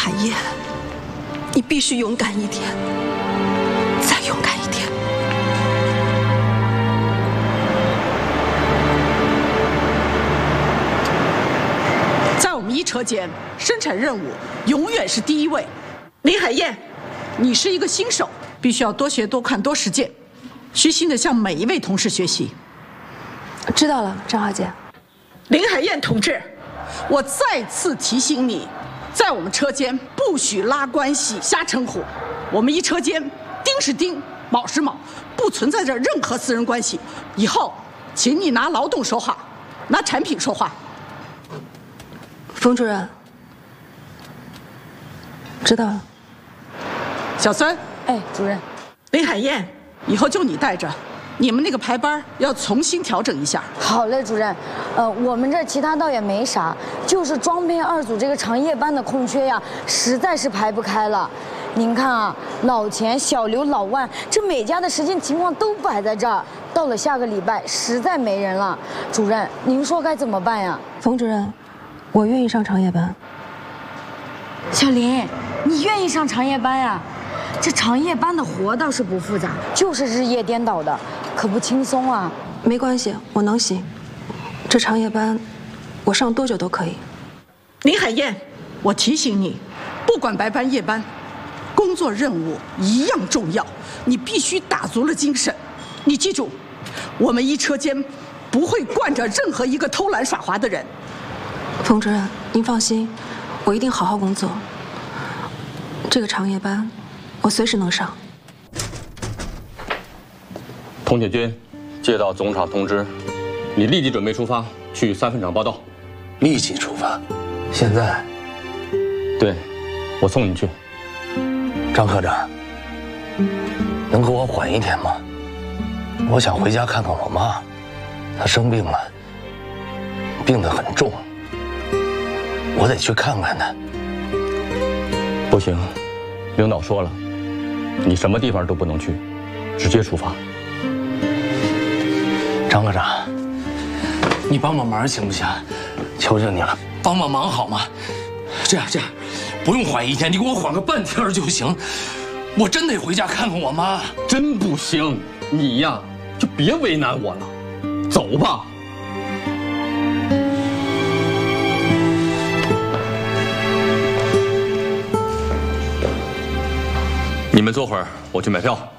海燕，你必须勇敢一点，再勇敢一点。 在我们一车间，生产任务永远是第一位。林海燕，你是一个新手，必须要多学、多看、多实践，虚心的向每一位同事学习。 知道了，张浩姐。 林海燕同志，我再次提醒你，在我们车间不许拉关系、瞎称呼。我们一车间丁是丁，卯是卯，不存在着任何私人关系。以后，请你拿劳动说话，拿产品说话。 冯主任，知道了。 小孙， 哎，主任。 林海燕，以后就你带着，你们那个排班要重新调整一下。 好嘞，主任。我们这其他倒也没啥，就是装配2组这个长夜班的空缺呀，实在是排不开了。您看啊，老钱、小刘、老万，这每家的实践情况都摆在这儿。到了下个礼拜，实在没人了。主任，您说该怎么办呀？ 冯主任，我愿意上长夜班。 小林，你愿意上长夜班呀？这长夜班的活倒是不复杂，就是日夜颠倒的，可不轻松啊。 没关系，我能行。这长夜班，我上多久都可以。 林海燕，我提醒你，不管白班夜班，工作任务一样重要，你必须打足了精神。你记住，我们一车间不会惯着任何一个偷懒耍滑的人。 冯主任，您放心，我一定好好工作。这个长夜班，我随时能上。 童铁军，接到总厂通知，你立即准备出发去3分厂报道。 立即出发？现在？ 对，我送你去。 张科长，能给我缓一天吗？我想回家看看我妈，她生病了，病得很重，我得去看看她。 不行，领导说了，你什么地方都不能去，直接出发。 张科长，你帮帮忙行不行？求求你了，帮帮忙好吗？这样，不用缓一天，你给我缓个半天就行。我真得回家看看我妈。 真不行，你呀就别为难我了，走吧。你们坐会儿，我去买票。